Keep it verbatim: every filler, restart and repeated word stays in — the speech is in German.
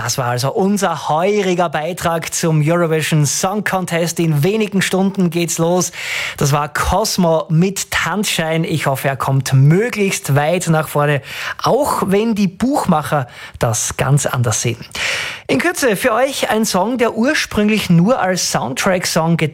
Das war also unser heuriger Beitrag zum Eurovision Song Contest. In wenigen Stunden geht's los. Das war Cosmo mit Tanzschein. Ich hoffe, er kommt möglichst weit nach vorne, auch wenn die Buchmacher das ganz anders sehen. In Kürze für euch ein Song, der ursprünglich nur als Soundtrack-Song